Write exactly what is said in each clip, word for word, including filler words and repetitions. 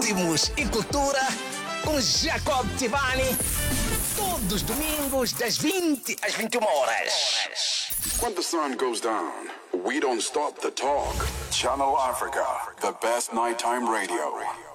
Ritmos e cultura com Jacob Tivani. Todos os domingos das vinte às vinte e uma horas. When the sun goes down, we don't stop the talk. Channel Africa, the best nighttime radio.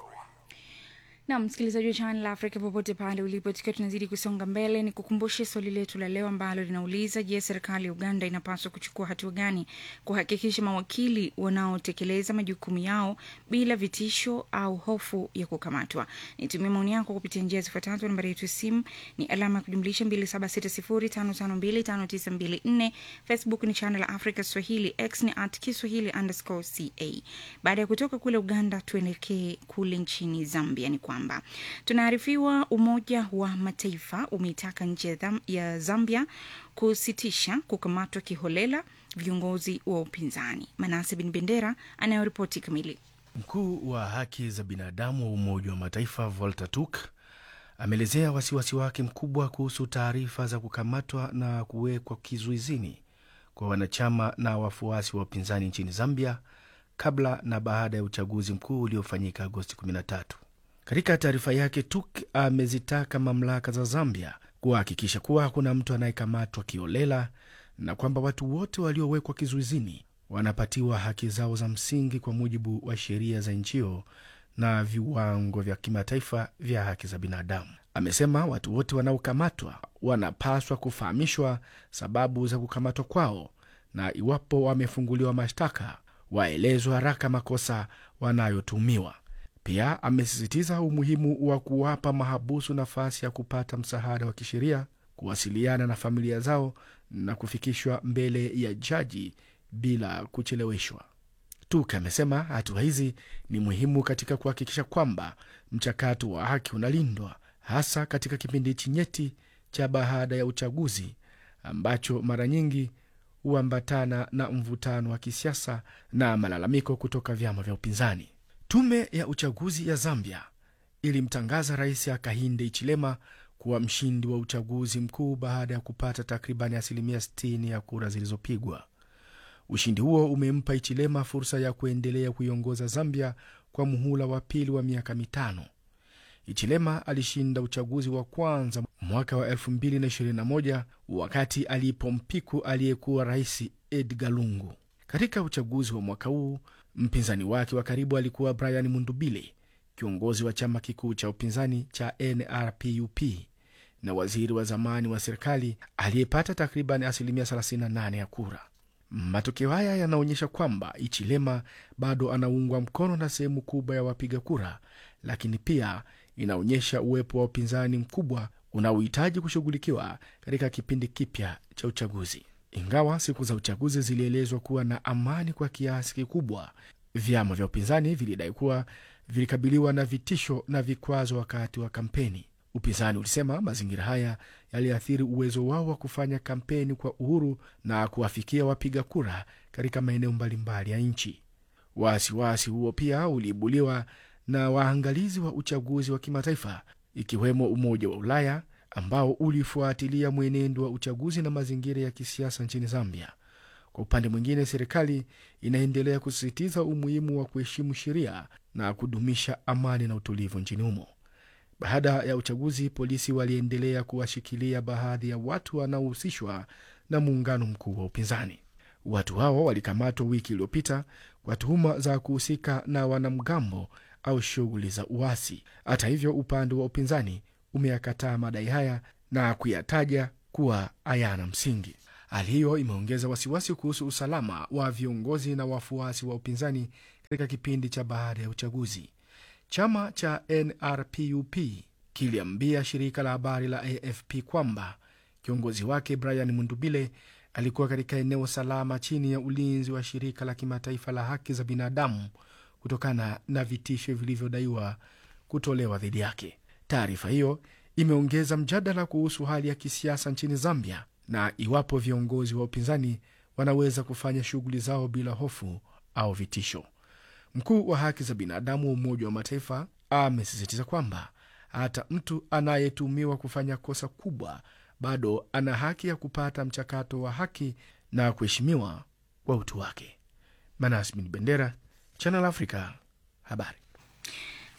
Na msikilizaji wa Channel Africa popote pale ulipo, tukiwa tunazidi kusonga mbele, ni kukumbushe swali letu la leo ambalo linauliza: je, serikali ya Uganda inapaswa kuchukua hatua gani kuhakikisha mawakili wanaotekeleza majukumu yao bila vitisho au hofu ya kukamatwa? Nitumie maoni yako kupitia njia zifuatazo. Nambari yetu ya simu ni alama ya kujumlisha mbili saba sita sifuri tano tano mbili tano tisa mbili nne. Facebook ni Channel Africa Swahili, X ni at Kiswahili underscore ca. Baada ya kutoka kule Uganda, tuelekee kule nchini Zambia. Ni kwamba tunaarifiwa Umoja wa Mataifa umeitaka nchi ya Zambia kusitisha kukamatwa kiholela viongozi wa upinzani. Manase bin Bendera anayoripoti kamili. Mkuu wa haki za binadamu wa Umoja wa Mataifa Volker Turk ameelezea wasiwasi wake mkubwa kuhusu taarifa za kukamatwa na kuwekwa kizuizini kwa wanachama na wafuasi wa upinzani nchini Zambia kabla na baada ya uchaguzi mkuu uliofanyika Agosti kumi na tatu. Katika taarifa yake, Turk amezitaka mamlaka za Zambia kuhakikisha kuwa hakuna mtu anayekamatwa kiolela na kwamba watu wote waliowekwa kizuizini wanapatiwa haki zao za msingi kwa mujibu wa sheria za nchi hiyo na viwango vya kimataifa vya haki za binadamu. Amesema watu wote wanaokamatwa wanapaswa kufahamishwa sababu za kukamatwa kwao, na iwapo wamefunguliwa mashtaka waelezwe haraka makosa wanayotumiwa. Pia amesisitiza umuhimu wa kuwapa mahabusu nafasi ya kupata msaada wa kisheria, kuwasiliana na familia zao na kufikishwa mbele ya jaji bila kucheleweshwa. Turk amesema hatua hizi ni muhimu katika kuhakikisha kwamba mchakato wa haki unalindwa, hasa katika kipindi nyeti cha baada ya uchaguzi ambacho mara nyingi huambatana na mvutano wa kisiasa na malalamiko kutoka vyama vya upinzani. Tume ya uchaguzi ya Zambia ilimtangaza Rais Hakainde Hichilema kuwa mshindi wa uchaguzi mkuu baada ya kupata takribani asilimia sitini ya kura zilizopigwa. Ushindi huo umempa Hichilema fursa ya kuendelea kuiongoza Zambia kwa muhula wa pili wa miaka mitano. Hichilema alishinda uchaguzi wa kwanza mwaka wa elfu mbili na ishirini na moja wakati alipompiku aliyekuwa Rais Edgar Lungu. Katika uchaguzi wa mwaka huu, mpinzani wake wa karibu alikuwa Brian Mundubile, kiongozi wa chama kikuu cha upinzani cha N R P U P na waziri wa zamani wa serikali aliyepata takriban asilimia thelathini na nane ya kura. Matokeo haya yanaonyesha kwamba Hichilema bado anaungwa mkono na sehemu kubwa ya wapiga kura, lakini pia inaonyesha uwepo wa upinzani mkubwa unaohitaji kushughulikiwa katika kipindi kipya cha uchaguzi. Ingawa siku za uchaguzi zilielezwa kuwa na amani kwa kiasi kikubwa, vyama vya upinzani vilidai kuwa vilikabiliwa na vitisho na vikwazo wakati wa kampeni. Upinzani ulisema mazingira haya yaliathiri uwezo wao wa kufanya kampeni kwa uhuru na kuwafikia wapiga kura katika maeneo mbalimbali ya nchi. Wasiwasi huo pia uliibuliwa na waangalizi wa uchaguzi wa kimataifa, ikiwemo Umoja wa Ulaya ambao ulifuatilia mwenendo wa uchaguzi na mazingira ya kisiasa nchini Zambia. Kwa upande mwingine, serikali inaendelea kusisitiza umuhimu wa kuheshimu sheria na kudumisha amani na utulivu nchini humo. Baada ya uchaguzi, polisi waliendelea kuwashikilia baadhi ya watu wanaohusishwa na muungano mkuu wa upinzani. Watu hao walikamatwa wiki iliyopita kwa tuhuma za kuhusika na wanamgambo au shughuli za uasi. Hata hivyo, upande wa upinzani umeyakataa madai haya na kuyataja kuwa hayana msingi. Hali hiyo imeongeza wasiwasi kuhusu usalama wa viongozi na wafuasi wa upinzani katika kipindi cha baada ya uchaguzi. Chama cha N R P U P kiliambia shirika la habari la A F P kwamba kiongozi wake Brian Mundubile alikuwa katika eneo salama chini ya ulinzi wa shirika la kimataifa la haki za binadamu kutokana na vitisho vilivyodaiwa kutolewa dhidi yake. Taarifa hiyo imeongeza mjadala kuhusu hali ya kisiasa nchini Zambia na iwapo viongozi wa upinzani wanaweza kufanya shughuli zao bila hofu au vitisho. Mkuu wa haki za binadamu wa Umoja wa Mataifa amesisitiza kwamba hata mtu anayetumiwa kufanya kosa kubwa bado ana haki ya kupata mchakato wa haki na kuheshimiwa kwa utu wake. Manas bin Bendera, Channel Africa, habari.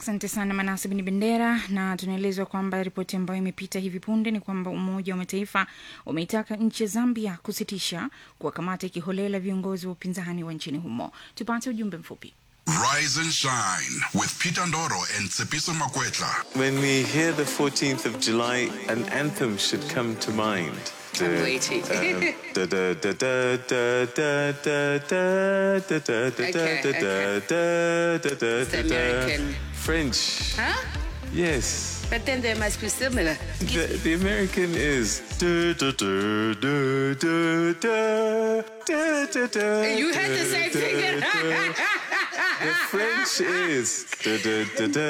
Asante sana Manase Bin Bendera, na tunaelezwa kwamba ripoti ambayo imepita hivi punde ni kwamba Umoja wa Mataifa umeitaka nchi ya Zambia kusitisha kuwakamata kiholela viongozi wa upinzani wa nchini humo. Tupate ujumbe mfupi. Rise and shine with Peter Ndoro and Tsepiso Makwetla. When we hear the fourteenth of July, an anthem should come to mind. I'm waiting. Okay, okay. It's American. French. Huh? Yes. But then they must be similar. The, the American is. You had the same thing. The French is. They're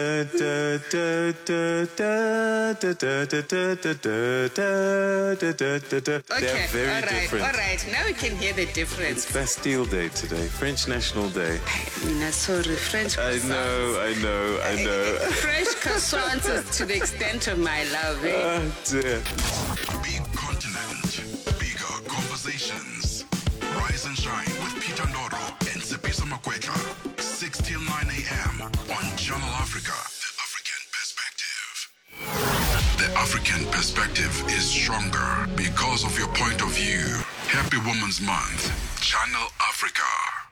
very all right, different. all right. Now we can hear the difference. It's Bastille Day today, French National Day. Mina, sorry, French I croissants. know, I know, I know. French croissants is to the extent of my love. Eh? Oh dear. Big continent, bigger conversations. Rise and shine with Peter Ndoro and Tsepiso Makwetla. six till nine a.m. on Channel Africa. The African Perspective. The African Perspective is stronger because of your point of view. Happy Women's Month. Channel Africa.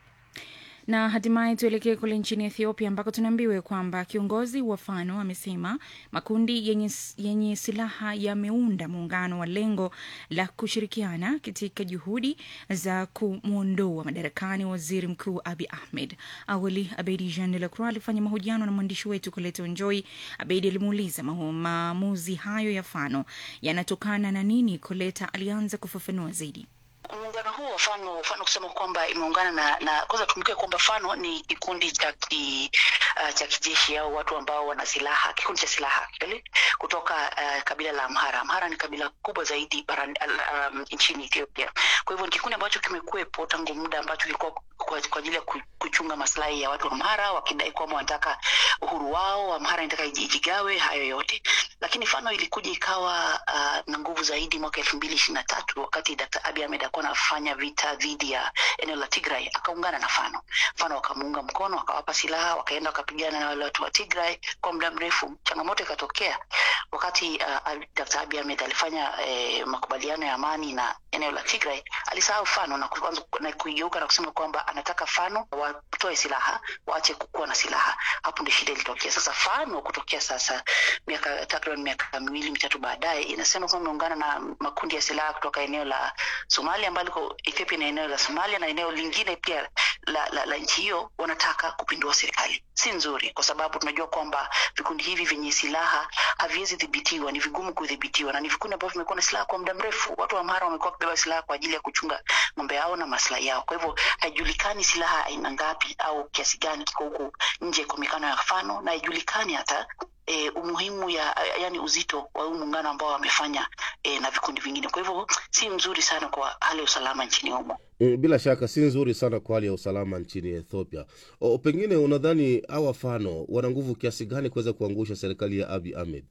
Na hatimaye tuelekee kule nchini Ethiopia ambako tunaambiwa kwamba kiongozi wa Fano amesema makundi yenye, yenye silaha yameunda muungano wa lengo la kushirikiana katika juhudi za kumuondoa madarakani waziri mkuu Abiy Ahmed. Awali Abedi Jean de la Croix alifanya mahojiano na mwandishi wetu Koleta Onjoi. Abedi alimuuliza maamuzi hayo ya Fano yanatokana na nini. Koleta alianza kufafanua zaidi. Muungano huu wa Fano, Fano kusema kwamba imeungana na, na kwanza tumke kwamba Fano ni kikundi cha ki, uh, cha kijeshi au watu ambao wana silaha, kikundi cha silaha kile kutoka uh, kabila la Amhara. Amhara ni kabila kubwa zaidi barani uh, um, nchini Ethiopia. Kwa hivyo ni kikundi ambacho kimekuwepo tangu muda ambacho kilikuwa kwa, kwa ajili ya kuchunga maslahi ya watu wa Amhara, wakidai kwamba wanataka uhuru wao, Amhara inataka ijigawe, hayo yote. Lakini Fano ilikuja ikawa uh, na nguvu zaidi mwaka elfu mbili ishirini na tatu wakati Daktari Abiy Ahmed alikuwa anafanya vita dhidi ya eneo la Tigray, akaungana na Fano. Fano wakamuunga mkono, wakawapa silaha, wakaenda wakapigana na wale watu wa Tigray kwa muda mrefu. Changamoto ikatokea wakati uh, Daktari Abiy Ahmed alifanya eh, makubaliano ya amani na eneo la Tigray, alisahau Fano na kuanza na kuigeuka na kusema kwamba anataka Fano watoe silaha, waache kukua na silaha. Hapo ndio shida ilitokea. Sasa Fano kutokea sasa miaka takriban miaka miwili mitatu baadaye inasema kwamba imeungana na makundi ya silaha kutoka eneo la Somalia ambalo Ethiopia na eneo la Somalia na eneo lingine pia la, la, la nchi hiyo, wanataka kupindua serikali. Si nzuri kwa sababu tunajua kwamba vikundi hivi vyenye silaha haviwezi dhibitiwa, ni vigumu kudhibitiwa, na ni vikundi ambavyo vimekuwa na silaha kwa muda mrefu. Watu wa Amhara wamekuwa kubeba silaha kwa ajili ya kuchunga ng'ombe yao na maslahi yao. Kwa hivyo haijulikani silaha aina ngapi au kiasi gani kiko huko nje kwa mikano ya Fano, na haijulikani hata E, umuhimu ya yani uzito wa muungano ambao wamefanya e, na vikundi vingine. Kwa hivyo si mzuri sana kwa hali ya usalama nchini humo. Bila shaka si nzuri sana kwa hali ya usalama nchini Ethiopia. O, pengine unadhani hawa Fano wana nguvu kiasi gani kuweza kuangusha serikali ya Abiy Ahmed?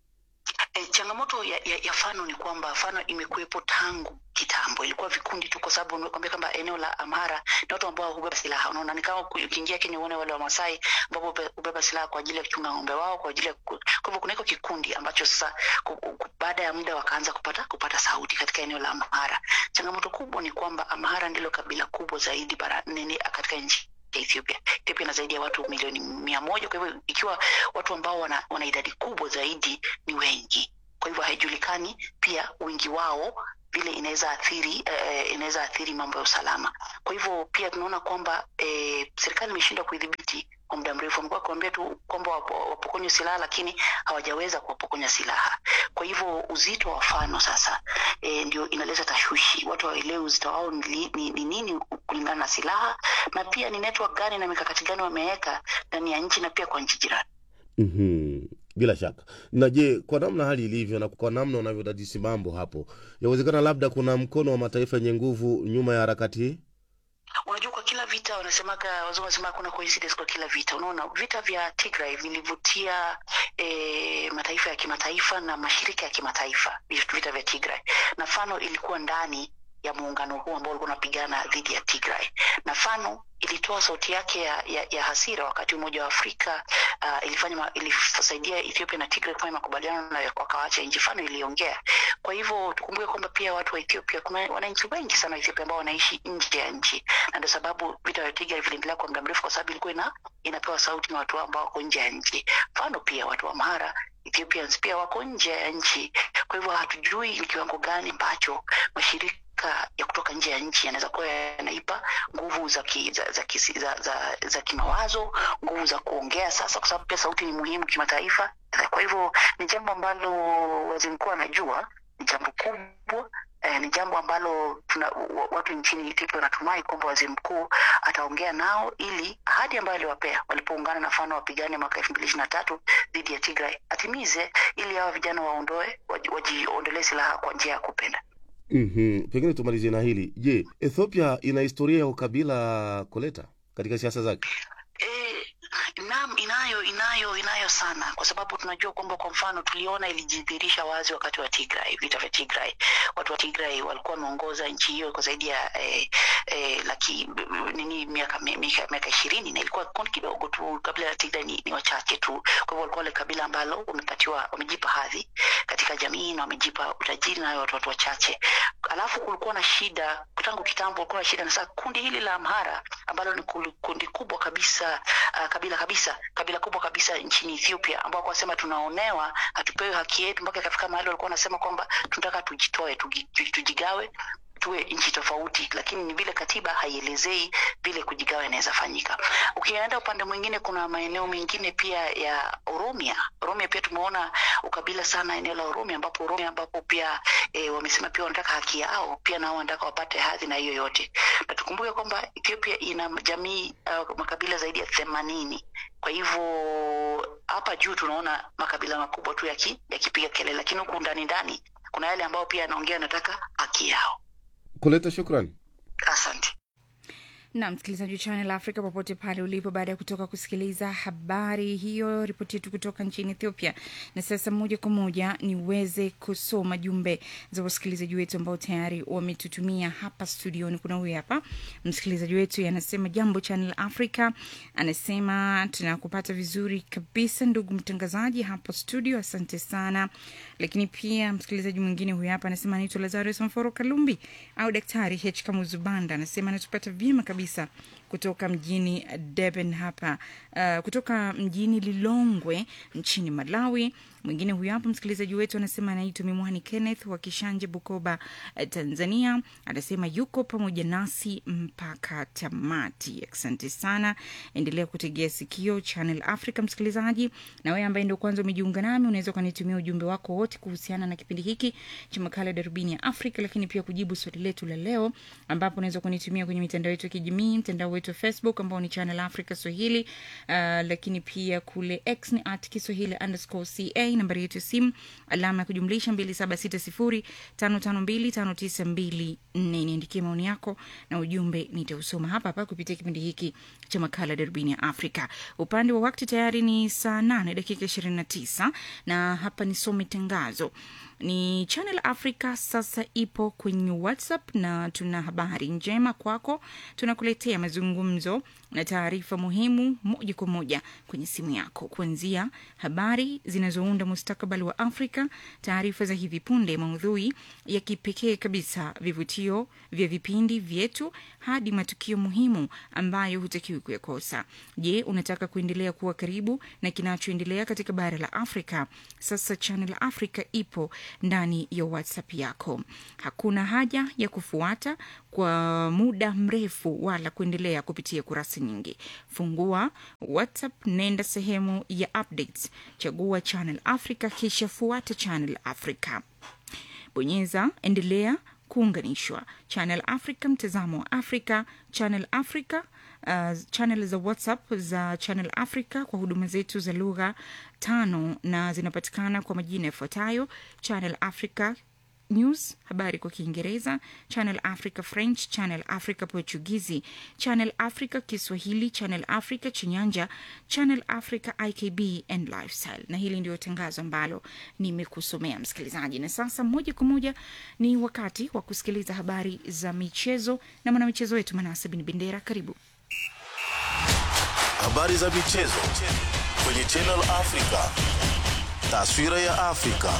E, changamoto ya, ya, ya Fano ni kwamba Fano imekuwepo tangu kitambo. Ilikuwa vikundi tu kwa sababu nimekwambia kwamba eneo la Amhara ni watu ambao hubeba silaha. Unaona ni kama ukiingia Kenya uone wale wa Masai ambao hubeba silaha kwa ajili ya kuchunga ng'ombe wao, kwa ajili ya kwa hivyo kuna iko kikundi ambacho sasa baada ya muda wakaanza kupata kupata sauti katika eneo la Amhara. Changamoto kubwa ni kwamba Amhara ndilo kabila kubwa zaidi barani katika nchi Ethiopia. Ethiopia ina zaidi ya watu milioni mia moja. Kwa hivyo ikiwa watu ambao wana, wana idadi kubwa zaidi ni wengi, kwa hivyo haijulikani pia wingi wao vile inaweza athiri eh, inaweza athiri mambo ya usalama. Kwa hivyo pia tunaona kwamba eh, serikali imeshindwa kuidhibiti kwa muda mrefu. Wamekuwa kuambia tu kwamba wapokonywe silaha, lakini hawajaweza kuwapokonya silaha. Kwa hivyo uzito wa Fano sasa e, ndio inaleta tashwishi. Watu waelewe uzito wao ni, ni, ni nini kulingana na silaha, na pia ni network gani na mikakati gani wameweka ndani ya nchi na pia kwa nchi jirani. Mhm. Bila shaka. Na je, kwa namna hali ilivyo na kwa namna wanavyodadisi mambo hapo, yawezekana labda kuna mkono wa mataifa yenye nguvu nyuma ya harakati hii? Unajua kwa kila vita wanasemaga, wazungu wanasema kuna coincidence kwa kila vita. Unaona vita vya Tigray vilivutia e, mataifa ya kimataifa na mashirika ya kimataifa, vita vya Tigray. Na Fano ilikuwa ndani ya muungano huu ambao ulikuwa unapigana dhidi ya Tigray. Na Fano ilitoa sauti yake ya, ya, ya hasira wakati Umoja wa Afrika uh, ilifanya ma, ilisaidia Ethiopia na Tigray kufanya makubaliano na wakawaacha nchi. Fano iliongea. Kwa hivyo tukumbuke kwamba pia watu wa Ethiopia, kuna wananchi wengi sana wa Ethiopia ambao wanaishi nje ya nchi, na ndio sababu vita vya Tigray viliendelea kwa muda mrefu, kwa sababu ilikuwa ina inapewa sauti na watu ambao wako nje ya nchi. Mfano pia watu wa Amhara Ethiopians pia wako nje ya nchi. Kwa hivyo hatujui ni kiwango gani ambacho mashirika ya kutoka nje ya nchi yanaweza kuwa yanaipa nguvu za ki, za za, ki, za, za, za kimawazo, nguvu za kuongea sasa, kwa sababu pia sauti ni muhimu kimataifa. Kwa hivyo ni jambo ambalo waziri mkuu anajua, ni jambo kubwa. Eh, ni jambo ambalo tuna, watu nchini Ethiopia wanatumai kwamba waziri mkuu ataongea nao ili ahadi ambayo aliwapea walipoungana na Fano wapigane mwaka elfu mbili ishirini na tatu dhidi ya Tigray atimize, ili hao vijana waondoe wajiondolee silaha kwa njia ya kupenda. Mhm. Pengine tumalizie na hili. Je, Ethiopia ina historia ya ukabila, Koleta, katika siasa zake? Eh, naam, inayo inayo inayo sana, kwa sababu tunajua kwamba kwa mfano tuliona ilijidhihirisha wazi wakati wa Tigray, vita vya Tigray. Watu wa Tigray walikuwa wanaongoza nchi hiyo kwa zaidi ya eh, eh, laki nini miaka miaka ishirini, na ilikuwa kundi kidogo tu. Kabla ya Tigray ni, ni wachache tu. Kwa hivyo walikuwa wale kabila ambalo wamepatiwa, wamejipa hadhi katika jamii na wamejipa utajiri, na watu watu wachache. Alafu kulikuwa na shida tangu kitambo, kulikuwa na shida na sasa kundi hili la Amhara ambalo ni kundi kubwa kabisa, uh, kabila kabisa kabila kubwa kabisa nchini Ethiopia, ambao kwa sema tunaonewa, hatupewi haki yetu, mpaka kafika mahali walikuwa wanasema kwamba tunataka tujitoe, tujigawe, tuwe nchi tofauti, lakini ni vile katiba haielezei vile kujigawa inaweza fanyika. Ukienda upande mwingine, kuna maeneo mengine pia ya Oromia. Oromia pia tumeona ukabila sana eneo la Oromia, ambapo Oromia ambapo pia e, wamesema pia wanataka haki yao, pia nao wanataka wapate hadhi na hiyo yote. Na tukumbuke kwamba Ethiopia ina jamii uh, makabila zaidi ya themanini. Kwa hivyo hapa juu tunaona makabila makubwa tu yakipiga kelele, lakini huko ndani ndani kuna yale ambao pia anaongea nataka haki yao. Koleta, shukrani. Asante. Na msikilizaji wa Channel Africa popote pale ulipo, baada ya kutoka kusikiliza habari hiyo, ripoti yetu kutoka nchini Ethiopia, na sasa moja kwa moja niweze kusoma jumbe za wasikilizaji wetu ambao tayari wametutumia hapa studioni. Kuna huyu hapa msikilizaji wetu anasema, jambo Channel Africa, anasema tunakupata vizuri kabisa ndugu mtangazaji hapo studio, asante sana. Lakini pia msikilizaji mwingine huyu hapa anasema anaitwa Lazarus Mforo Kalumbi au Daktari H Kamuzubanda, anasema anatupata vyema kabisa kutoka mjini Durban hapa, uh, kutoka mjini Lilongwe nchini Malawi. Mwingine huyu hapa msikilizaji wetu anasema anaitwa Mimwani Kenneth wa Kishanje, Bukoba, Tanzania, anasema yuko pamoja nasi mpaka tamati. Asante sana, endelea kutegea sikio Channel Africa msikilizaji. Na wewe ambaye ndio kwanza umejiunga nami, unaweza kunitumia ujumbe wako wote kuhusiana na kipindi hiki cha makala Darubini ya Afrika, lakini pia kujibu swali letu la leo, ambapo unaweza kunitumia kwenye mitandao yetu ya kijamii, mtandao wetu wa Facebook ambao ni Channel Africa Swahili, uh, lakini pia kule X ni at Kiswahili underscore ca. Nambari yetu simu alama ya kujumlisha mbili saba sita sifuri tano tano mbili tano tisa mbili nne. Niandikie maoni yako na ujumbe nitausoma hapa hapa kupitia kipindi hiki cha makala Darubini ya Afrika. Upande wa wakati tayari ni saa nane dakika ishirini na tisa, na hapa nisome tangazo. Ni Channel Africa sasa ipo kwenye WhatsApp, na tuna habari njema kwako. Tunakuletea mazungumzo na taarifa muhimu moja kwa moja kwenye simu yako, kuanzia habari zinazounda mustakabali wa Afrika, taarifa za hivi punde, maudhui ya kipekee kabisa, vivutio vya vipindi vyetu, hadi matukio muhimu ambayo hutakiwi kuyakosa. Je, unataka kuendelea kuwa karibu na kinachoendelea katika bara la Afrika? Sasa Channel Africa ipo ndani ya WhatsApp yako. Hakuna haja ya kufuata kwa muda mrefu wala kuendelea kupitia kurasa nyingi. Fungua WhatsApp, nenda sehemu ya updates, chagua Channel Africa, kisha fuata Channel Africa. Bonyeza endelea kuunganishwa. Channel Africa, mtazamo wa Afrika. Channel Africa, uh, channel za WhatsApp za Channel Africa kwa huduma zetu za lugha tano, na zinapatikana kwa majina yafuatayo: Channel Africa News, habari kwa Kiingereza; Channel Africa French; Channel Africa Portugizi; Channel Africa Kiswahili; Channel Africa Chinyanja; Channel Africa I K B and Lifestyle. Na hili ndio tangazo ambalo nimekusomea msikilizaji. Na sasa moja kwa moja ni wakati wa kusikiliza habari za michezo na mwanamichezo wetu Manase bin Bendera. Karibu. Habari za michezo kwenye Channel Africa. Taswira ya Afrika.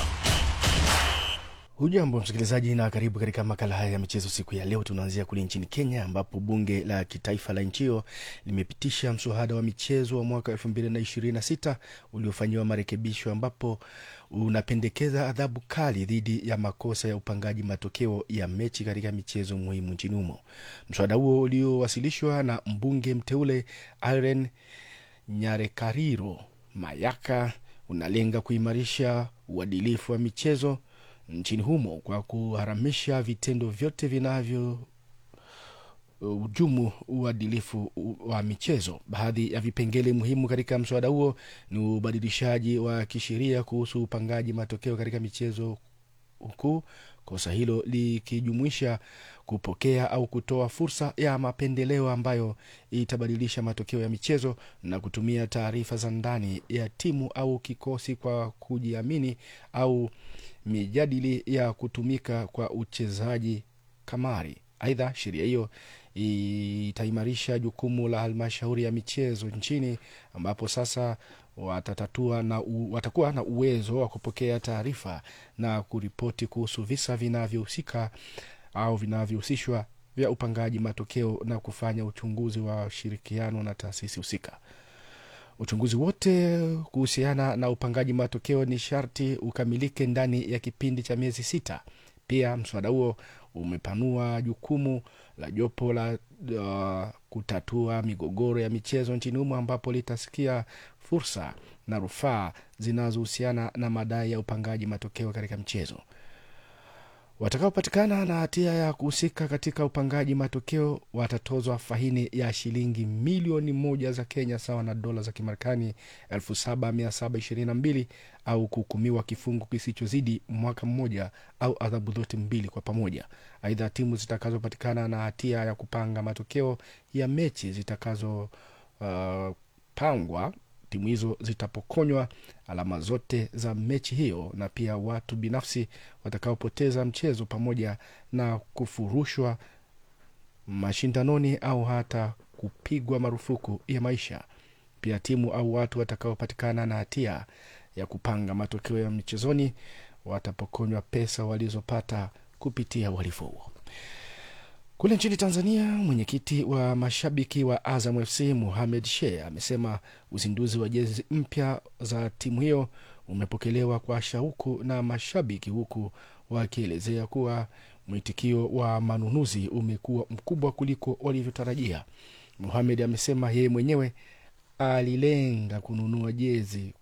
Hujambo msikilizaji na karibu katika makala haya ya michezo siku ya leo. Tunaanzia kule nchini Kenya ambapo bunge la kitaifa la nchi hiyo limepitisha mswada wa michezo wa mwaka elfu mbili na ishirini na sita uliofanyiwa marekebisho ambapo unapendekeza adhabu kali dhidi ya makosa ya upangaji matokeo ya mechi katika michezo muhimu nchini humo. Mswada huo uliowasilishwa na mbunge mteule Irene Nyarekariro Mayaka unalenga kuimarisha uadilifu wa michezo nchini humo kwa kuharamisha vitendo vyote vinavyo ujumu uadilifu wa michezo. Baadhi ya vipengele muhimu katika mswada huo ni ubadilishaji wa kisheria kuhusu upangaji matokeo katika michezo, huku kosa hilo likijumuisha kupokea au kutoa fursa ya mapendeleo ambayo itabadilisha matokeo ya michezo na kutumia taarifa za ndani ya timu au kikosi kwa kujiamini au mijadili ya kutumika kwa uchezaji kamari. Aidha, sheria hiyo itaimarisha jukumu la halmashauri ya michezo nchini ambapo sasa watatatua na u, watakuwa na uwezo wa kupokea taarifa na kuripoti kuhusu visa vinavyohusika au vinavyohusishwa vya upangaji matokeo na kufanya uchunguzi wa ushirikiano na taasisi husika. Uchunguzi wote kuhusiana na upangaji matokeo ni sharti ukamilike ndani ya kipindi cha miezi sita. Pia mswada huo umepanua jukumu la jopo la uh, kutatua migogoro ya michezo nchini humo ambapo litasikia fursa na rufaa zinazohusiana na madai ya upangaji matokeo katika mchezo. Watakaopatikana na hatia ya kuhusika katika upangaji matokeo watatozwa faini ya shilingi milioni moja za Kenya sawa na dola za Kimarekani elfu saba mia saba ishirini na mbili au kuhukumiwa kifungo kisichozidi mwaka mmoja au adhabu zote mbili kwa pamoja. Aidha, timu zitakazopatikana na hatia ya kupanga matokeo ya mechi zitakazo uh, pangwa timu hizo zitapokonywa alama zote za mechi hiyo na pia watu binafsi watakaopoteza mchezo pamoja na kufurushwa mashindanoni au hata kupigwa marufuku ya maisha. Pia timu au watu watakaopatikana na hatia ya kupanga matokeo ya michezoni watapokonywa pesa walizopata kupitia uhalifu huo. Kule nchini Tanzania, mwenyekiti wa mashabiki wa Azam F C Mohamed Sheikh amesema uzinduzi wa jezi mpya za timu hiyo umepokelewa kwa shauku na mashabiki, huku wakielezea kuwa mwitikio wa manunuzi umekuwa mkubwa kuliko walivyotarajia. Mohamed amesema yeye mwenyewe alilenga kununua jezi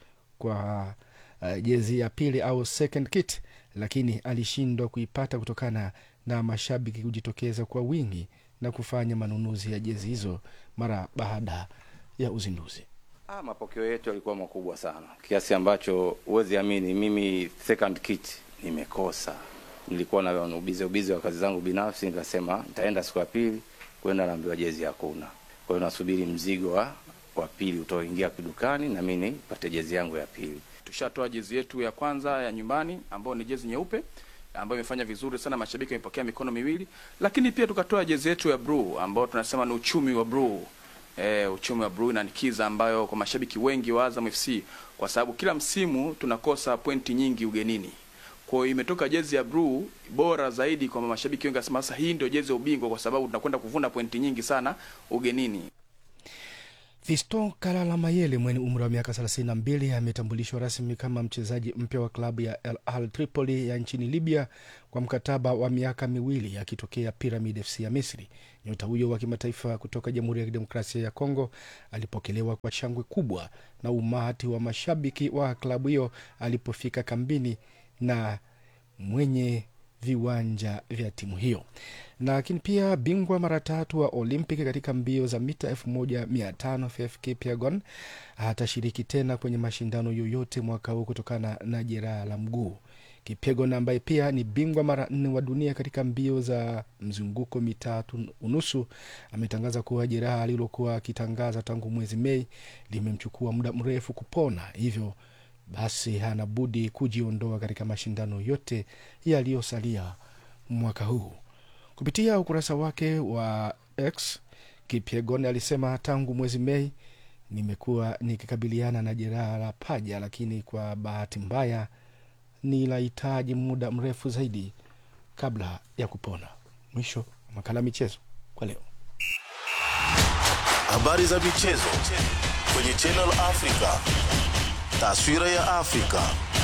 kwa uh, jezi ya pili au second kit, lakini alishindwa kuipata kutokana na mashabiki kujitokeza kwa wingi na kufanya manunuzi ya jezi hizo mara baada ya uzinduzi. Ah, mapokeo yetu yalikuwa makubwa sana kiasi ambacho uwezi amini, mimi second kit nimekosa. Nilikuwa na ubizi ubizi wa kazi zangu binafsi, nikasema nitaenda siku ya pili kwenda naambiwa jezi hakuna. Kwa hiyo nasubiri mzigo wa wa pili utaoingia dukani na mimi nipate jezi yangu ya pili. Tushatoa jezi yetu ya kwanza ya nyumbani ambayo ni jezi nyeupe ambayo imefanya vizuri sana, mashabiki wamepokea mikono miwili, lakini pia tukatoa jezi yetu ya blue ambayo tunasema ni uchumi wa blue. Eh, uchumi wa blue inanikiza ambayo kwa mashabiki wengi wa Azam F C kwa sababu kila msimu tunakosa pointi nyingi ugenini. Kwa hiyo imetoka jezi ya blue bora zaidi kwa mashabiki wengi, wanasema sasa hii ndio jezi ya ubingwa kwa sababu tunakwenda kuvuna pointi nyingi sana ugenini. Fiston Kalala Mayele mwenye umri wa miaka thelathini na mbili ametambulishwa rasmi kama mchezaji mpya wa klabu ya Al Ahly Tripoli ya nchini Libya kwa mkataba wa miaka miwili akitokea Pyramid F C ya Misri. Nyota huyo wa kimataifa kutoka Jamhuri ya Kidemokrasia ya Kongo alipokelewa kwa shangwe kubwa na umati wa mashabiki wa klabu hiyo alipofika kambini na mwenye viwanja vya timu hiyo. Lakini pia bingwa mara tatu wa Olympic katika mbio za mita elfu moja mia tano F F Kipyegon hatashiriki tena kwenye mashindano yoyote mwaka huu kutokana na jeraha la mguu. Kipyegon ambaye pia ni bingwa mara nne wa dunia katika mbio za mzunguko mitatu unusu ametangaza kuwa jeraha alilokuwa akitangaza tangu mwezi Mei limemchukua muda mrefu kupona, hivyo basi hana budi kujiondoa katika mashindano yote yaliyosalia mwaka huu. Kupitia ukurasa wake wa X, Kipyegon alisema tangu mwezi Mei nimekuwa nikikabiliana na jeraha la paja, lakini kwa bahati mbaya ninahitaji muda mrefu zaidi kabla ya kupona. Mwisho wa makala michezo kwa leo. Habari za michezo kwenye Channel Africa. Taswira ya Afrika.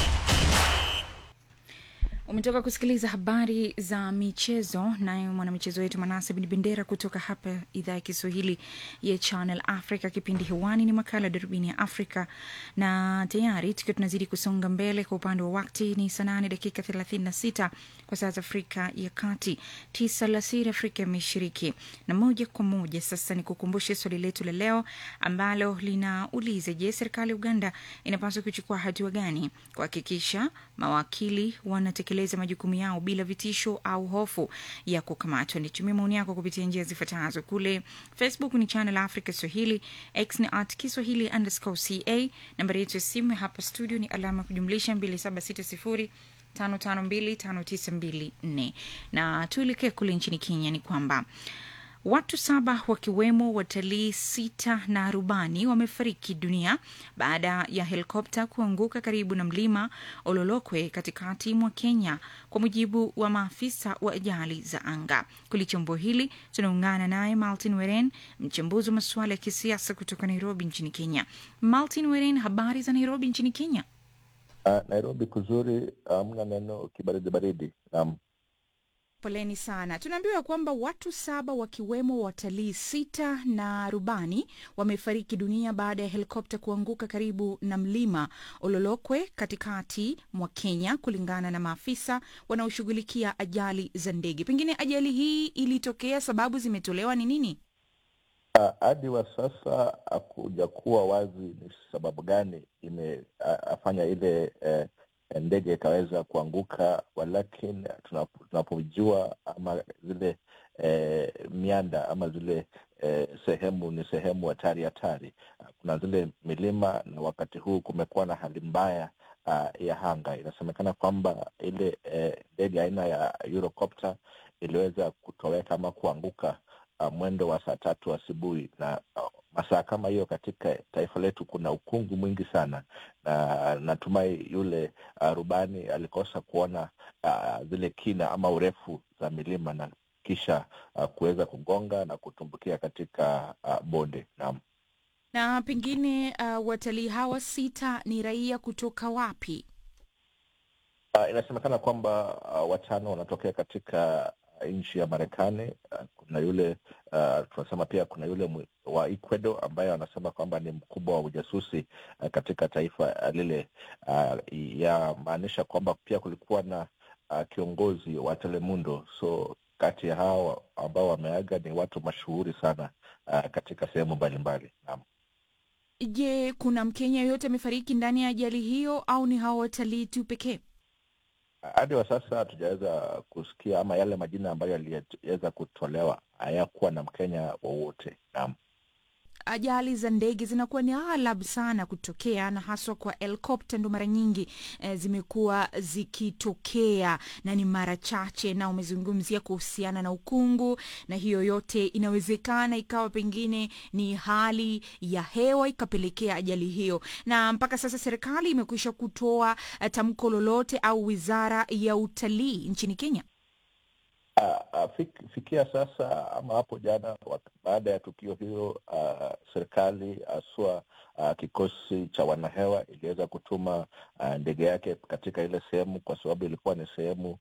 Umetoka kusikiliza habari za michezo naye mwanamichezo wetu Manase Bin Bendera kutoka hapa idhaa ya Kiswahili ya Channel Africa. Kipindi hewani ni makala Darubini ya Afrika, na tayari tukiwa tunazidi kusonga mbele. Kwa upande wa wakati ni saa nane dakika thelathini na sita kwa saa za Afrika ya Kati, tisa alasiri Afrika ya Mashariki. Na moja kwa moja sasa ni kukumbushe swali letu la leo ambalo linauliza, je, serikali ya Uganda inapaswa kuchukua hatua gani kuhakikisha mawakili wanatekeleza majukumu yao bila vitisho au hofu ya kukamatwa? Nitumie maoni yako kupitia njia zifuatazo. Kule Facebook ni Channel Africa Swahili, X ni at Kiswahili underscore ca. Nambari yetu ya simu hapa studio ni alama kujumlisha mbili saba sita sifuri tano tano mbili tano tisa mbili nne. Na tuelekee kule nchini Kenya. Ni kwamba watu saba wakiwemo watalii sita na rubani wamefariki dunia baada ya helikopta kuanguka karibu na mlima Ololokwe katikati mwa Kenya, kwa mujibu wa maafisa wa ajali za anga. Kulichambua hili tunaungana naye Martin Weren, mchambuzi wa masuala ya kisiasa kutoka Nairobi nchini Kenya. Martin Weren, habari za Nairobi nchini Kenya? Uh, Nairobi kuzuri, hamna um, neno kibaridi baridi. Um, Poleni sana. Tunaambiwa kwamba watu saba wakiwemo watalii sita na rubani wamefariki dunia baada ya helikopta kuanguka karibu na mlima Ololokwe katikati mwa Kenya, kulingana na maafisa wanaoshughulikia ajali za ndege. Pengine ajali hii ilitokea, sababu zimetolewa ni nini? Hadi uh, wa sasa hakuja kuwa wazi ni sababu gani imefanya uh, ile uh, ndege ikaweza kuanguka, walakini tunapojua ama zile eh, mianda ama zile eh, sehemu ni sehemu hatari hatari. Kuna zile milima, na wakati huu kumekuwa na hali mbaya uh, ya anga. Inasemekana kwamba ile ndege eh, aina ya Eurocopter iliweza kutoweka ama kuanguka uh, mwendo wa saa tatu asubuhi, na uh, masaa kama hiyo katika taifa letu kuna ukungu mwingi sana, na natumai yule uh, rubani alikosa kuona uh, zile kina ama urefu za milima, na kisha uh, kuweza kugonga na kutumbukia katika uh, bonde. Naam. Na pengine uh, watalii hawa sita ni raia kutoka wapi? Uh, inasemekana kwamba uh, watano wanatokea katika nchi ya Marekani. Uh, kuna yule uh, tunasema pia kuna yule wa Ecuador ambaye anasema kwamba ni mkubwa wa ujasusi uh, katika taifa uh, lile uh, ya maanisha kwamba pia kulikuwa na uh, kiongozi wa Telemundo. So kati ya hao ambao wameaga ni watu mashuhuri sana uh, katika sehemu mbalimbali. Naam. Je, kuna Mkenya yoyote amefariki ndani ya ajali hiyo au ni hao watalii tu pekee? Hadi wa sasa hatujaweza kusikia ama yale majina ambayo yaliweza kutolewa hayakuwa na Mkenya wowote. Naam. Ajali za ndege zinakuwa ni aghalabu sana kutokea, na haswa kwa helikopta ndo mara nyingi e, zimekuwa zikitokea na ni mara chache. Na umezungumzia kuhusiana na ukungu, na hiyo yote inawezekana ikawa pengine ni hali ya hewa ikapelekea ajali hiyo. Na mpaka sasa serikali imekwisha kutoa tamko lolote au wizara ya utalii nchini Kenya? Uh, fik, fikia sasa ama hapo jana baada ya tukio hilo, uh, serikali aswa uh, kikosi cha wanahewa iliweza kutuma uh, ndege yake katika ile sehemu, kwa sababu ilikuwa ni sehemu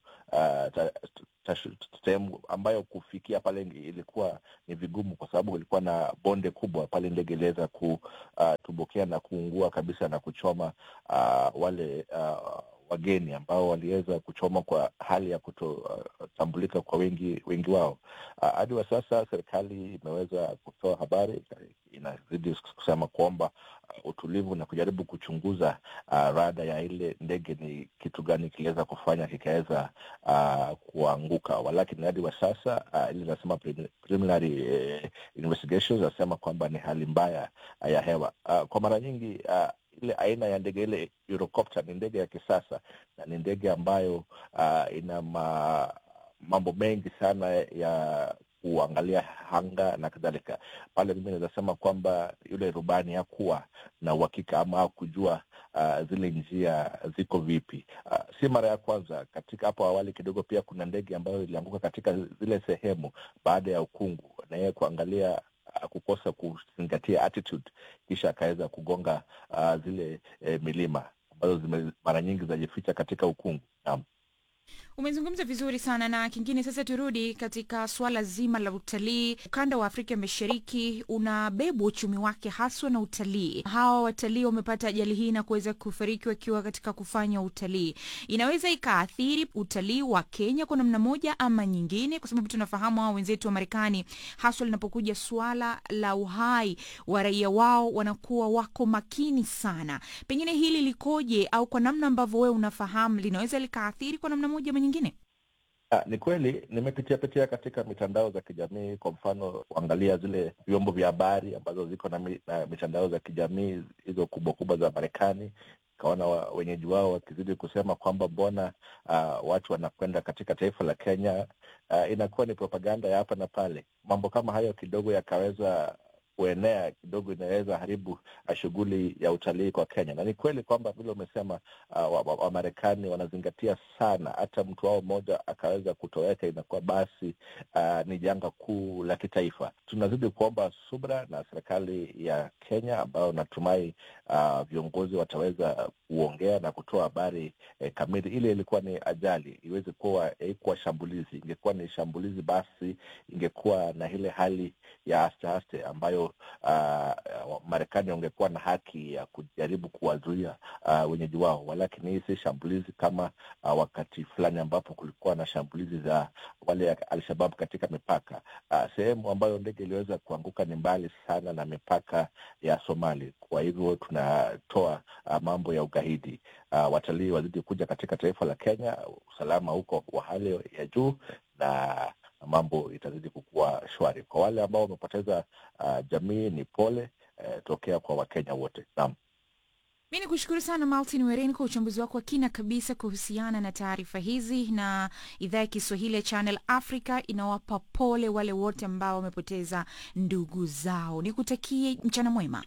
uh, sehemu ambayo kufikia pale ilikuwa ni vigumu, kwa sababu ilikuwa na bonde kubwa pale. Ndege iliweza kutumbukia uh, na kuungua kabisa na kuchoma uh, wale uh, wageni ambao waliweza kuchoma kwa hali ya kutotambulika uh, kwa wengi wengi wao. Hadi uh, wa sasa serikali imeweza kutoa habari, inazidi kusema kwamba uh, utulivu na kujaribu kuchunguza uh, rada ya ile ndege, ni kitu gani kiliweza kufanya kikaweza uh, kuanguka. Walakini hadi wa sasa uh, ile nasema preliminary uh, investigations nasema kwamba ni hali mbaya uh, ya hewa. Uh, kwa mara nyingi uh, ile aina ya ndege ile Eurocopter ni ndege ya kisasa, na ni ndege ambayo uh, ina ma, mambo mengi sana ya kuangalia hanga na kadhalika. Pale mimi naweza sema kwamba yule rubani hakuwa na uhakika ama hakujua uh, zile njia ziko vipi. Uh, si mara ya kwanza. Katika hapo awali kidogo pia kuna ndege ambayo ilianguka katika zile sehemu baada ya ukungu, na yeye kuangalia uh, kukosa kuzingatia attitude, kisha akaweza kugonga uh, zile eh, milima ambazo mara nyingi zajificha katika ukungu. Naam. Umezungumza vizuri sana, na kingine sasa turudi katika swala zima la utalii. Ukanda wa Afrika Mashariki unabeba uchumi wake haswa na utalii. Hawa watalii wamepata ajali hii na kuweza kufariki wakiwa katika kufanya utalii. Inaweza ikaathiri utalii wa Kenya kwa namna moja ama nyingine, kwa sababu tunafahamu hao wenzetu wa Marekani haswa linapokuja swala la uhai wa raia wao wanakuwa wako makini sana. Pengine hili likoje, au kwa namna ambavyo wewe unafahamu linaweza likaathiri kwa namna moja ama nyingine? Ah, ni kweli nimepitia pitia katika mitandao za kijamii, kwa mfano kuangalia zile vyombo vya habari ambazo ziko na, mi, na mitandao za kijamii hizo kubwa kubwa za Marekani. Kaona wa, wenyeji wao wakizidi kusema kwamba mbona uh, watu wanakwenda katika taifa la Kenya. Uh, inakuwa ni propaganda ya hapa na pale. Mambo kama hayo kidogo yakaweza kuenea kidogo, inaweza haribu uh, shughuli ya utalii kwa Kenya. Na ni kweli kwamba vile umesema uh, Wamarekani wa wanazingatia sana, hata mtu wao mmoja akaweza kutoweka inakuwa basi uh, ni janga kuu la kitaifa. Tunazidi kuomba subra na serikali ya Kenya, ambayo natumai uh, viongozi wataweza kuongea na kutoa habari eh, kamili. Ile ilikuwa ni ajali, iweze kuwa haikuwa shambulizi. Ingekuwa ni shambulizi, basi ingekuwa na ile hali ya aste aste ambayo uh, Marekani wangekuwa na haki ya kujaribu kuwazuia uh, wenyeji wao. Walakini hii si shambulizi kama uh, wakati fulani ambapo kulikuwa na shambulizi za wale Al-Shabaab katika mipaka. Uh, sehemu ambayo ndege iliweza kuanguka ni mbali sana na mipaka ya Somali. Kwa hivyo tunatoa uh, mambo ya ugaidi. Uh, watalii wazidi kuja katika taifa la Kenya, usalama huko wa hali ya juu, na mambo itazidi kukua shwari. Kwa wale ambao wamepoteza uh, jamii, ni pole uh, tokea kwa Wakenya wote. Naam. Mimi nikushukuru sana Martin Wereni kwa uchambuzi wako wa kina kabisa kuhusiana na taarifa hizi, na idhaa ya Kiswahili ya Channel Africa inawapa pole wale wote ambao wamepoteza ndugu zao. Nikutakie mchana mwema.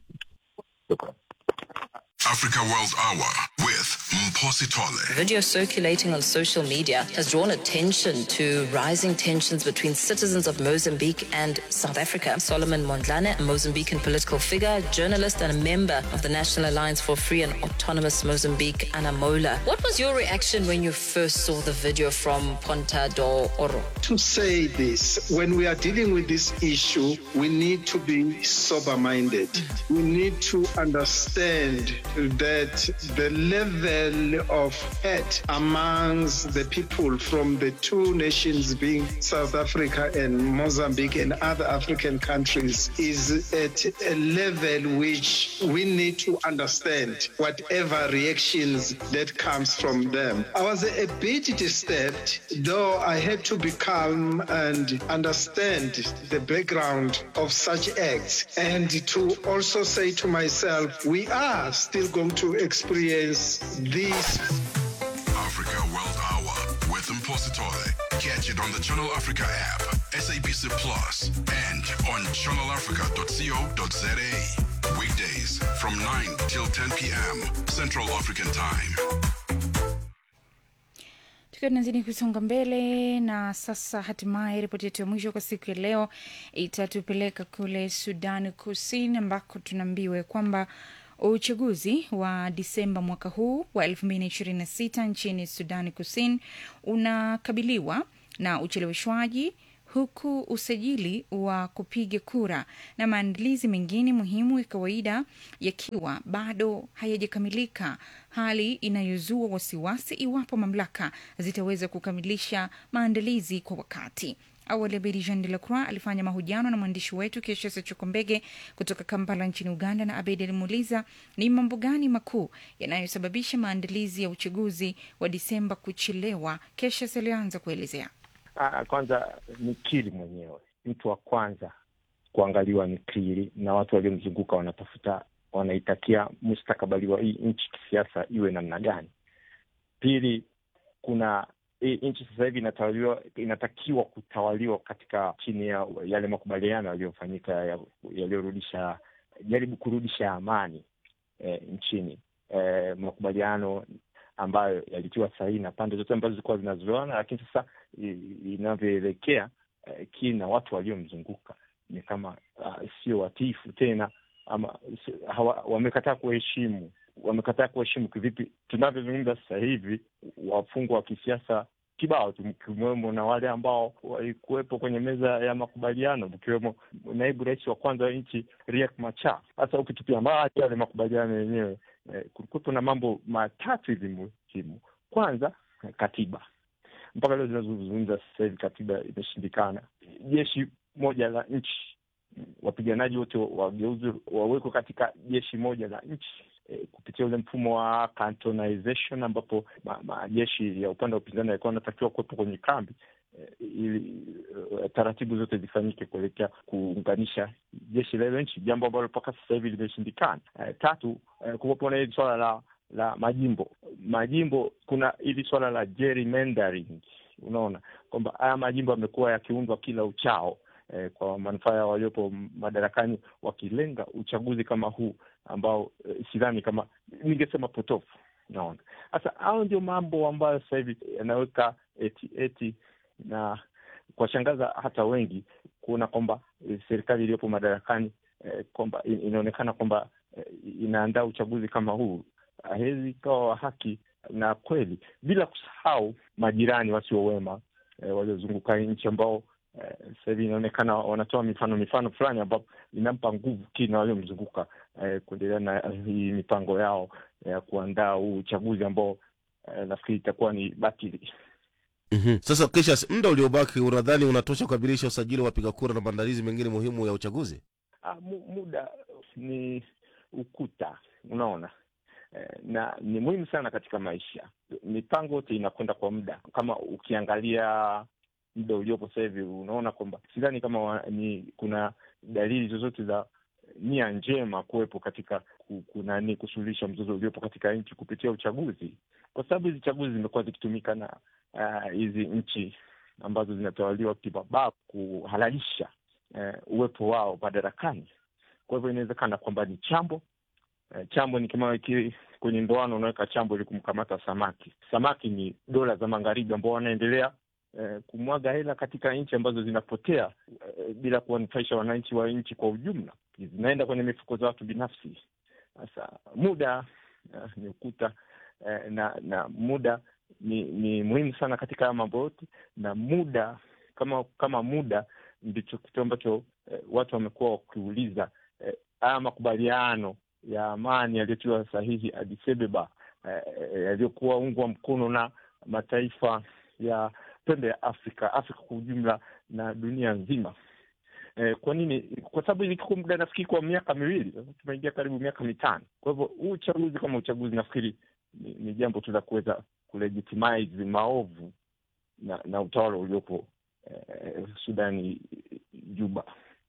Africa World Hour with Mposi Tole. Video circulating on social media has drawn attention to rising tensions between citizens of Mozambique and South Africa. Solomon Mondlane, a Mozambican political figure, journalist and a member of the National Alliance for Free and Autonomous Mozambique, Anamola. What was your reaction when you first saw the video from Ponta do Oro? To say this, when we are dealing with this issue, we need to be sober-minded. We need to understand that the level of hate amongst the people from the two nations, being South Africa and Mozambique and other African countries, is at a level which we need to understand whatever reactions that comes from them. I was a bit disturbed, though I had to be calm and understand the background of such acts, and to also say to myself, we are still going to experience this. Africa World Hour with Mposi Tole. Catch it on the Channel Africa app, S A B C Plus, and on channel africa dot co dot za. Weekdays from nine till ten p.m. Central African Time. Tukiwa tunazidi kusonga mbele, na sasa hatimaye ripoti yetu ya mwisho kwa siku ya leo itatupeleka kule Sudan Kusini, ambako tunaambiwa kwamba uchaguzi wa Disemba mwaka huu wa elfu mbili ishirini na sita nchini Sudan Kusini unakabiliwa na ucheleweshwaji, huku usajili wa kupiga kura na maandalizi mengine muhimu ya kawaida yakiwa bado hayajakamilika, hali inayozua wasiwasi iwapo mamlaka zitaweza kukamilisha maandalizi kwa wakati. Awali Abedi Jean de la Croix alifanya mahojiano na mwandishi wetu Keshesa Chukombege kutoka Kampala nchini Uganda, na Abedi alimuuliza ni mambo gani makuu yanayosababisha maandalizi ya uchaguzi wa Disemba kuchelewa. Keshesa alianza kuelezea. Ah, kwanza ni Kiri mwenyewe. Mtu wa kwanza kuangaliwa ni Kiri, na watu waliomzunguka wanatafuta, wanaitakia mustakabali wa hii nchi kisiasa iwe namna gani. Pili, kuna nchi sasa hivi inatawaliwa, inatakiwa kutawaliwa katika chini ya yale makubaliano yaliyofanyika yaliyorudisha jaribu kurudisha amani e, nchini e, makubaliano ambayo yalitiwa sahihi na pande zote ambazo zilikuwa zinazoana, lakini sasa inavyoelekea e, kina watu waliomzunguka ni kama uh, sio watifu tena, ama hawa, wamekataa kuheshimu wamekataa kuheshimu kivipi? Tunavyozungumza sasa hivi wafungwa wa kisiasa kibao tukiwemo na wale ambao walikuwepo kwenye meza ya makubaliano, mkiwemo naibu rais wa kwanza wa nchi Riek Machar. Sasa ukitupia mbali yale makubaliano yenyewe, eh, kulikuwa na mambo matatu hivi muhimu. Kwanza, katiba. Mpaka leo zinazozungumza sasa hivi katiba imeshindikana. Jeshi moja la nchi, wapiganaji wote wageuzwe wawekwe katika jeshi moja la nchi, e, kupitia ule mfumo wa cantonization ambapo majeshi ma ya upande wa upinzani yalikuwa yanatakiwa kuwepo kwenye kambi, e, ili e, taratibu zote zifanyike kuelekea kuunganisha jeshi la nchi, jambo ambalo mpaka sasa hivi limeshindikana. E, tatu, e, kuwepo na hili swala la la majimbo. Majimbo, kuna hili swala la gerrymandering. Unaona kwamba haya majimbo yamekuwa yakiundwa kila uchao eh, kwa manufaa ya waliopo madarakani, wakilenga uchaguzi kama huu ambao eh, sidhani kama, ningesema potofu. Unaona sasa hao ndio mambo ambayo sasa hivi yanaweka eti eti na kwa shangaza hata wengi kuona kwamba eh, serikali iliyopo madarakani eh, kwamba inaonekana kwamba eh, inaandaa uchaguzi kama huu hawezi kawa haki na kweli, bila kusahau majirani wasio wema e, waliozunguka nchi ambao e, sasa hivi inaonekana wanatoa mifano mifano fulani ambapo inampa nguvu kina waliomzunguka e, kuendelea na hii mipango yao ya e, kuandaa huu uchaguzi ambao e, nafikiri itakuwa ni batili. Mm-hmm. Sasa kisha muda uliobaki unadhani unatosha kukamilisha usajili wa wapiga kura na maandalizi mengine muhimu ya uchaguzi? Ah, muda ni ukuta, unaona. Na ni muhimu sana katika maisha. Mipango yote inakwenda kwa muda. Kama ukiangalia muda uliopo sasa hivi, unaona kwamba sidhani kama wa, ni kuna dalili zozote za nia njema kuwepo katika kuna ni kusuluhisha mzozo uliopo katika nchi kupitia uchaguzi, kwa sababu hizi chaguzi zimekuwa zikitumika na hizi uh, nchi ambazo zinatawaliwa kimabavu kuhalalisha uh, uwepo wao madarakani. Kwa hivyo inawezekana kwamba ni chambo chambo ni kama kile kwenye ndoano unaweka chambo ili kumkamata samaki. Samaki ni dola za magharibi ambao wanaendelea eh, kumwaga hela katika nchi ambazo zinapotea eh, bila kuwanufaisha wananchi wa nchi kwa ujumla. Zinaenda kwenye mifuko za watu binafsi. Sasa muda eh, ni ukuta eh, na na muda ni, ni muhimu sana katika mambo yote, na muda kama kama muda ndicho kitu ambacho eh, watu wamekuwa wakiuliza eh, haya makubaliano ya amani yaliyotiwa sahihi Addis Ababa eh, yaliyokuwa ungwa mkono na mataifa ya pembe ya Afrika, Afrika kwa ujumla na dunia nzima. Eh, kwa nini? Kwa sababu ilikuwa muda nafikiri kwa miaka miwili, tumeingia karibu miaka mitano. Kwa hivyo huu uchaguzi kama uchaguzi nafikiri ni, ni jambo tu la kuweza kulegitimize maovu na, na utawala uliopo eh, Sudani, Juba.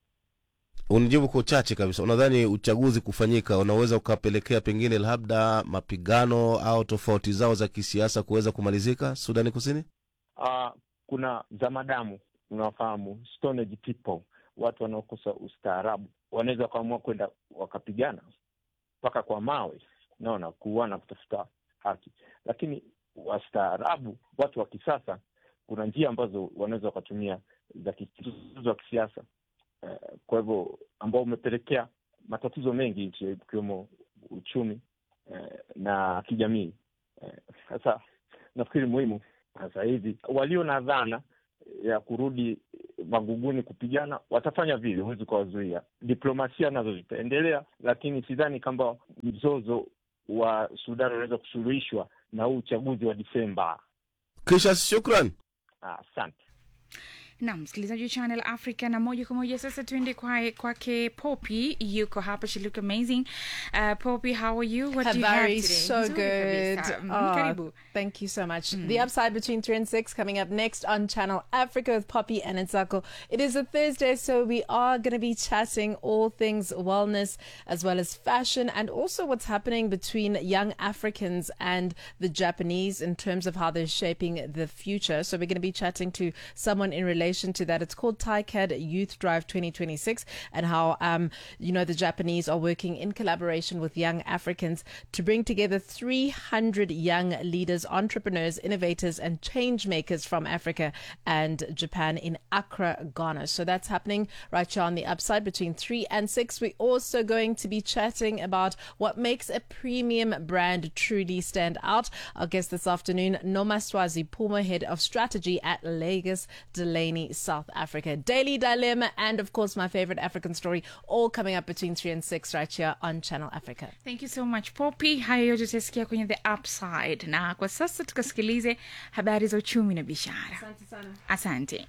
Unijibu kwa uchache kabisa. Unadhani uchaguzi kufanyika unaweza ukapelekea pengine labda mapigano au tofauti zao za kisiasa kuweza kumalizika Sudani Kusini? Uh, kuna zamadamu, unafahamu, Stone Age people, watu wanaokosa ustaarabu, wanaweza kuamua kwenda wakapigana mpaka kwa mawe, naona kuuana kutafuta haki. Lakini wastaarabu, watu wa kisasa, kuna njia ambazo wanaweza wakatumia za kisiasa. Uh, kwa hivyo ambao umepelekea matatizo mengi nchi ikiwemo uchumi uh, na kijamii. Sasa uh, nafikiri muhimu sasa hivi walio na dhana ya kurudi maguguni kupigana watafanya vile, huwezi kuwazuia. Diplomasia nazo zitaendelea, lakini sidhani kama mzozo wa Sudan unaweza kusuluhishwa na huu uchaguzi wa Disemba. Kisha shukrani. Asante. Na msikilizaji wa Channel Africa, na moja kwa moja sasa tuende kwa kwake Poppy, yuko hapa. She look amazing. Uh, Poppy, how are you? What do you have Very today? so Nzuri good. kabisa. Mm, Oh, karibu. thank you so much. The Upside between three and six coming up next on Channel Africa with Poppy and Ntsako. It is a Thursday, so we are going to be chatting all things wellness as well as fashion, and also what's happening between young Africans and the Japanese in terms of how they're shaping the future. So we're going to be chatting to someone in relation to that. It's called TICAD Youth Drive twenty twenty-six, and how um you know the Japanese are working in collaboration with young Africans to bring together three hundred young leaders, entrepreneurs, innovators and change makers from Africa and Japan in Accra, Ghana. So that's happening right here on the Upside between three and six. We're also going to be chatting about what makes a premium brand truly stand out. Our guest this afternoon, Nomaswazi Puma, Head of Strategy at Lagos Delaney, South Africa. Daily Dilemma, and of course my favorite African story, all coming up between three and six right here on Channel Africa. Thank you so much Poppy. Hayo yote tutasikia kwenye The Upside, na kwa sasa tukasikilize habari za uchumi na biashara. Asante sana. Asante.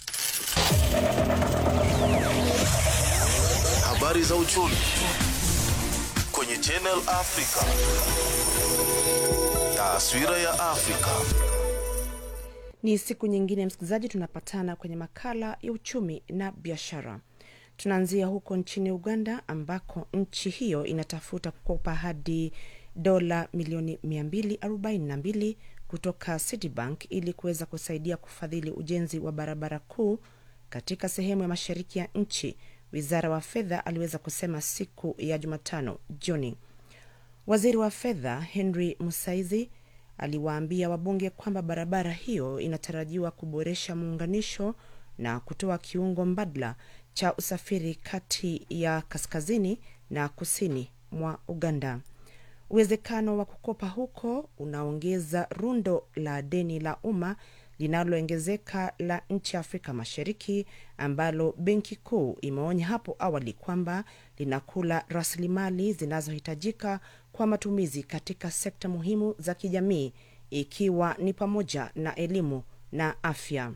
Habari za uchumi kwenye Channel Africa. Taswira ya Afrika. Ni siku nyingine msikilizaji, tunapatana kwenye makala ya uchumi na biashara. Tunaanzia huko nchini Uganda, ambako nchi hiyo inatafuta kukopa hadi dola milioni mia mbili arobaini na mbili kutoka Citibank ili kuweza kusaidia kufadhili ujenzi wa barabara kuu katika sehemu ya mashariki ya nchi, wizara wa fedha aliweza kusema siku ya Jumatano jioni. Waziri wa fedha Henry Musaizi aliwaambia wabunge kwamba barabara hiyo inatarajiwa kuboresha muunganisho na kutoa kiungo mbadala cha usafiri kati ya kaskazini na kusini mwa Uganda. Uwezekano wa kukopa huko unaongeza rundo la deni la umma linaloongezeka la nchi ya Afrika Mashariki, ambalo benki kuu imeonya hapo awali kwamba linakula rasilimali zinazohitajika kwa matumizi katika sekta muhimu za kijamii, ikiwa ni pamoja na elimu na afya.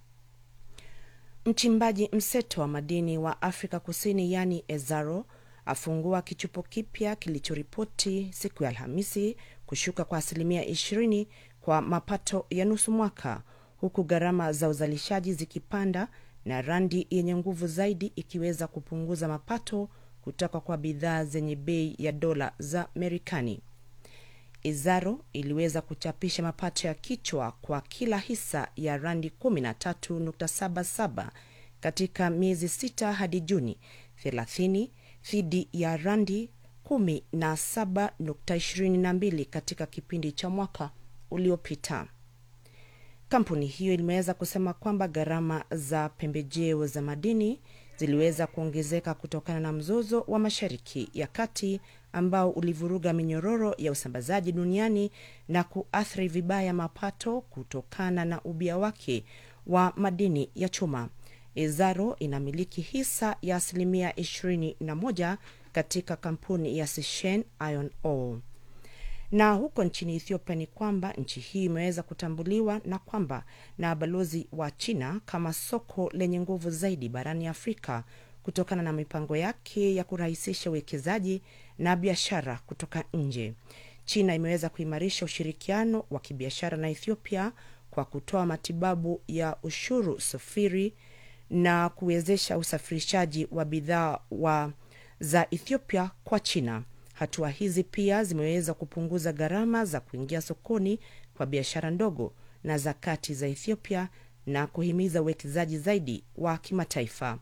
Mchimbaji mseto wa madini wa Afrika Kusini yani Exxaro afungua kichupo kipya kilichoripoti siku ya Alhamisi kushuka kwa asilimia ishirini kwa mapato ya nusu mwaka, huku gharama za uzalishaji zikipanda na randi yenye nguvu zaidi ikiweza kupunguza mapato kutoka kwa bidhaa zenye bei ya dola za Marekani. Exxaro iliweza kuchapisha mapato ya kichwa kwa kila hisa ya randi kumi na tatu nukta saba saba katika miezi sita hadi Juni thelathini, dhidi ya randi kumi na saba nukta ishirini na mbili katika kipindi cha mwaka uliopita. Kampuni hiyo ilimeweza kusema kwamba gharama za pembejeo za madini ziliweza kuongezeka kutokana na mzozo wa Mashariki ya Kati ambao ulivuruga minyororo ya usambazaji duniani na kuathiri vibaya mapato kutokana na ubia wake wa madini ya chuma. Exxaro inamiliki hisa ya asilimia ishirini na moja katika kampuni ya Sishen Iron Ore. Na huko nchini Ethiopia ni kwamba nchi hii imeweza kutambuliwa na kwamba na balozi wa China kama soko lenye nguvu zaidi barani Afrika kutokana na mipango yake ya kurahisisha uwekezaji na biashara kutoka nje. China imeweza kuimarisha ushirikiano wa kibiashara na Ethiopia kwa kutoa matibabu ya ushuru sufuri na kuwezesha usafirishaji wa bidhaa wa za Ethiopia kwa China. Hatua hizi pia zimeweza kupunguza gharama za kuingia sokoni kwa biashara ndogo na za kati za Ethiopia na kuhimiza uwekezaji zaidi wa kimataifa.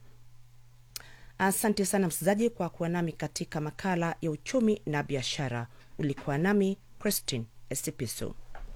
Asante sana msikilizaji kwa kuwa nami katika makala ya uchumi na biashara. Ulikuwa nami Christine Esipiso.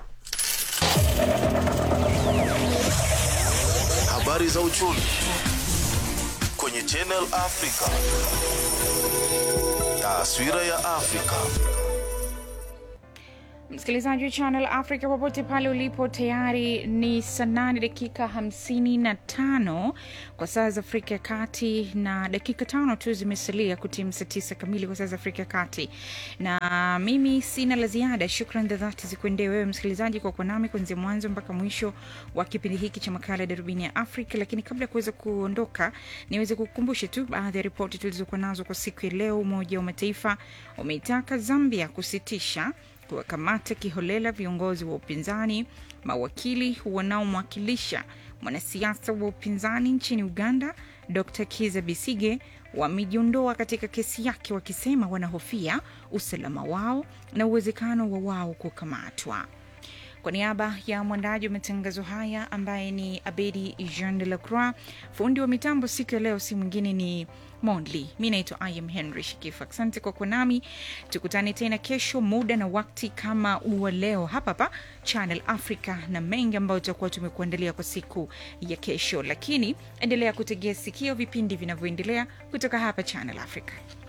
Habari za uchumi kwenye Channel Africa. Taswira ya Afrika. Msikilizaji wa Channel Africa popote pale ulipo, tayari ni saa nane dakika hamsini na tano kwa saa za Afrika ya Kati, na dakika tano tu zimesalia kutimu saa tisa kamili kwa saa za Afrika ya Kati. Na mimi sina la ziada. Shukrani za dhati zikuendee wewe msikilizaji kwa kuwa nami kuanzia mwanzo mpaka mwisho wa kipindi hiki cha makala Darubini ya Afrika. Lakini kabla ya kuweza kuondoka, niweze kukumbusha tu baadhi ya ripoti tulizokuwa nazo kwa siku ya leo. Umoja wa Mataifa umeitaka Zambia kusitisha kuwakamata kiholela viongozi wa upinzani. Mawakili wanaomwakilisha mwanasiasa wa upinzani nchini Uganda Doctor Kizza Besigye wamejiondoa katika kesi yake, wakisema wanahofia usalama wao na uwezekano wa wao kukamatwa. Kwa niaba ya mwandaji wa matangazo haya ambaye ni Abedi Jean de la Croix, fundi wa mitambo siku ya leo si mwingine ni Mondli. Mimi naitwa I am Henry Shikifa. Asante kwa kuwa nami. Tukutane tena kesho muda na wakati kama uwa leo hapa hapa Channel Africa, na mengi ambayo tutakuwa tumekuandalia kwa siku ya kesho. Lakini endelea kutegea sikio vipindi vinavyoendelea kutoka hapa Channel Africa.